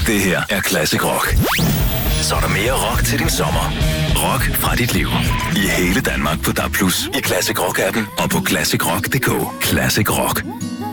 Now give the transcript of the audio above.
Det her er Classic Rock. Så er der mere rock til din sommer. Rock fra dit liv. I hele Danmark på DAB+, i Classic Rock-appen og på classicrock.dk. Classic Rock.